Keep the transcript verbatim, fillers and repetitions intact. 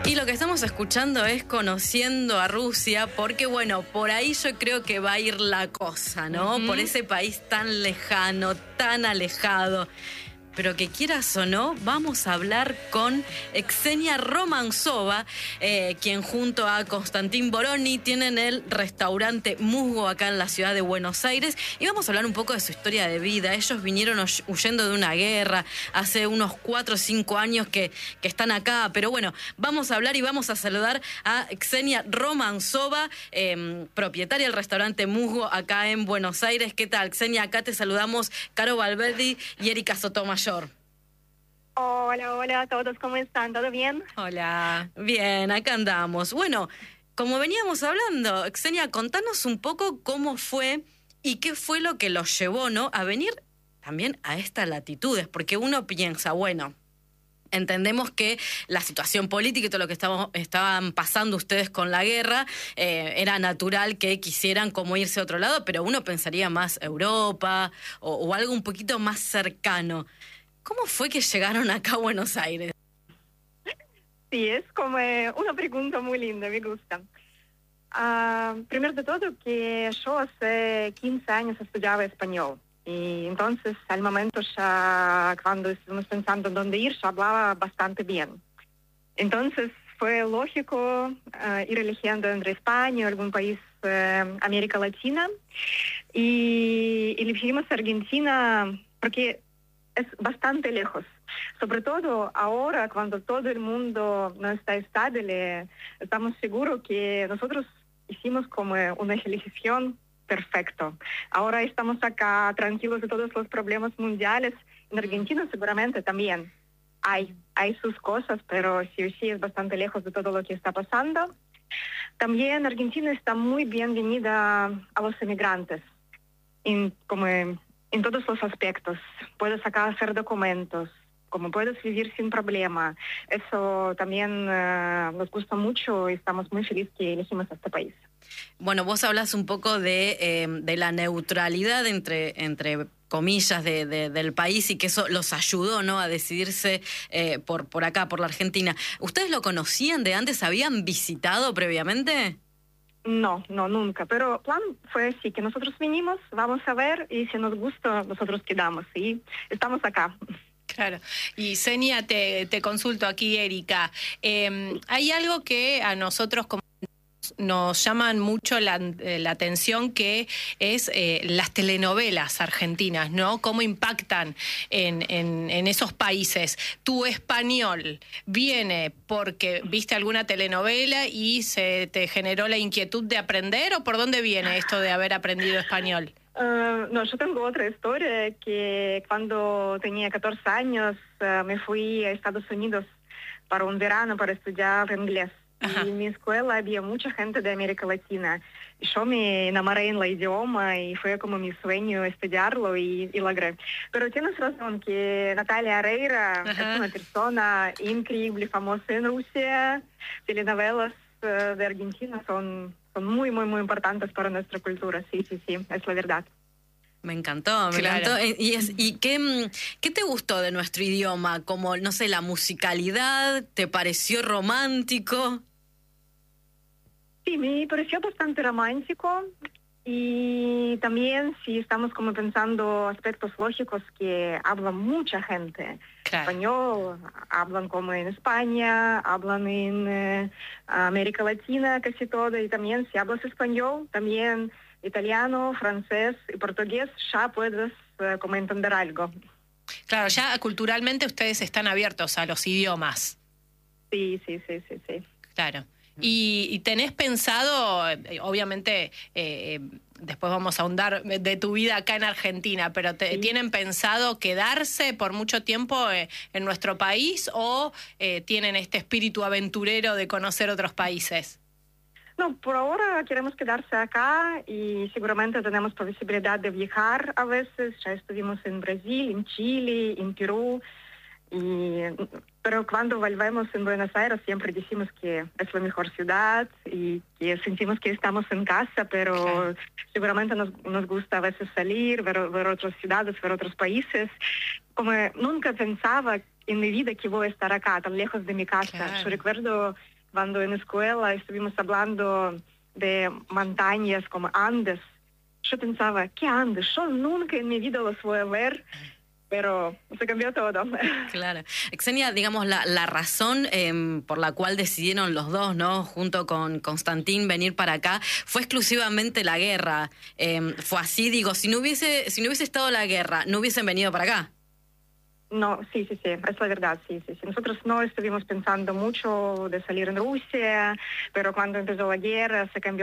Y lo que estamos escuchando es Conociendo a Rusia, porque bueno, por ahí yo creo que va a ir la cosa, ¿no? Uh-huh. Por ese país tan lejano, tan alejado. Pero que quieras o no, vamos a hablar con Ksenia Romanzova, eh, quien junto a Konstantin Vorony tienen el restaurante Musgo acá en la ciudad de Buenos Aires. Y vamos a hablar un poco de su historia de vida. Ellos vinieron huyendo de una guerra hace unos cuatro o cinco años que, que están acá. Pero bueno, vamos a hablar y vamos a saludar a Ksenia Romanzova, eh, propietaria del restaurante Musgo acá en Buenos Aires. ¿Qué tal, Ksenia? Acá te saludamos Caro Valverdi y Erika Sotomayor. Hola, hola a todos, ¿cómo están? ¿Todo bien? Hola, bien, acá andamos. Bueno, como veníamos hablando, Ksenia, contanos un poco cómo fue y qué fue lo que los llevó, ¿no?, a venir también a estas latitudes, porque uno piensa, bueno, entendemos que la situación política y todo lo que estamos, estaban pasando ustedes con la guerra, eh, era natural que quisieran como irse a otro lado, pero uno pensaría más Europa o, o algo un poquito más cercano. ¿Cómo fue que llegaron acá a Buenos Aires? Sí, es como una pregunta muy linda, me gusta. Uh, primero de todo, que yo hace quince años estudiaba español. Y entonces, al momento ya, cuando estuvimos pensando en dónde ir, yo hablaba bastante bien. Entonces, fue lógico uh, ir eligiendo entre España o algún país uh, América Latina. Y elegimos Argentina porque es bastante lejos. Sobre todo ahora, cuando todo el mundo no está estable, estamos seguros que nosotros hicimos como una elección perfecta. Ahora estamos acá tranquilos de todos los problemas mundiales. En Argentina seguramente también hay, hay sus cosas, pero sí o sí es bastante lejos de todo lo que está pasando. También Argentina está muy bienvenida a los emigrantes, en, como en, en todos los aspectos. Puedes acá hacer documentos, como puedes vivir sin problema. Eso también uh, nos gusta mucho y estamos muy felices que elegimos este país. Bueno, vos hablas un poco de, eh, de la neutralidad entre, entre comillas de, de, del país y que eso los ayudó, ¿no?, a decidirse eh, por, por acá, por la Argentina. ¿Ustedes lo conocían de antes? ¿Habían visitado previamente? No, no, nunca. Pero el plan fue así, que nosotros vinimos, vamos a ver, y si nos gusta, nosotros quedamos. Y estamos acá. Claro. Y Ksenia, te, te consulto aquí, Erika. Eh, hay algo que a nosotros como nos llaman mucho la, la atención, que es eh, las telenovelas argentinas, ¿no? Cómo impactan en, en, en esos países. ¿Tu español viene porque viste alguna telenovela y se te generó la inquietud de aprender, o por dónde viene esto de haber aprendido español? Uh, no, yo tengo otra historia, que cuando tenía catorce años uh, me fui a Estados Unidos para un verano para estudiar inglés. Ajá. Y en mi escuela había mucha gente de América Latina. Y yo me enamoré en el idioma y fue como mi sueño estudiarlo y, y logré. Pero tienes razón que Natalia Oreiro es una persona increíble, famosa en Rusia. Telenovelas uh, de Argentina son, son muy, muy, muy importantes para nuestra cultura. Sí, sí, sí, es la verdad. Me encantó, me claro. encantó. ¿Y, es, y qué, qué te gustó de nuestro idioma? Como, no sé, la musicalidad, ¿te pareció romántico? Sí, me pareció bastante romántico, y también si estamos como pensando aspectos lógicos, que habla mucha gente. Claro. Español, hablan como en España, hablan en eh, América Latina casi todo, y también si hablas español, también italiano, francés y portugués, ya puedes uh, como entender algo. Claro, ya culturalmente ustedes están abiertos a los idiomas. Sí, sí, sí, sí, sí. Claro. Y, y tenés pensado, obviamente, eh, después vamos a ahondar de tu vida acá en Argentina, pero te, sí. ¿tienen pensado quedarse por mucho tiempo eh, en nuestro país, o eh, tienen este espíritu aventurero de conocer otros países? No, por ahora queremos quedarse acá y seguramente tenemos posibilidad de viajar a veces. Ya estuvimos en Brasil, en Chile, en Perú. Y, pero cuando volvemos en Buenos Aires siempre decimos que es la mejor ciudad y que sentimos que estamos en casa, pero claro. seguramente nos, nos gusta a veces salir, ver, ver otras ciudades, ver otros países. Como nunca pensaba en mi vida que voy a estar acá, tan lejos de mi casa. Claro. Yo recuerdo cuando en la escuela estuvimos hablando de montañas como Andes. Yo pensaba, ¿qué Andes? Yo nunca en mi vida los voy a ver, pero se cambió todo. Claro. Xenia, digamos, la, la razón eh, por la cual decidieron los dos, ¿no?, junto con Konstantin, venir para acá, fue exclusivamente la guerra. Eh, fue así, digo, si no hubiese, si no hubiese estado la guerra, ¿no hubiesen venido para acá? No, sí, sí, sí, es la verdad, sí, sí, sí. Nosotros no estuvimos pensando mucho de salir en Rusia, pero cuando empezó la guerra se cambió